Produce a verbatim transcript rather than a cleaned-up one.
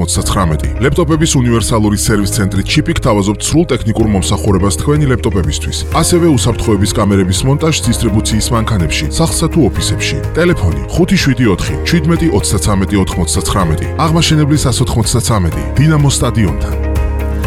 ოცდათვრამეტი. ლეპტოპების უნივერსალური სერვის ცენტრი ჩიპი გთავაზობთ სრულ ტექნიკურ მომსახურებას თქვენი ლეპტოპებისთვის. ასევე უსაფრთხოების კამერების მონტაჟს დისტრიბუციის მანქანებში, სახლსა თუ ოფისებში. ტელეფონი ხუთი შვიდი ოთხი შვიდმეტი ოცდათვრამეტი ოთხმოცდათვრამეტი. აღმაშენებლის ას ოთხმოცდათვრამეტი დინამო სტადიონთან.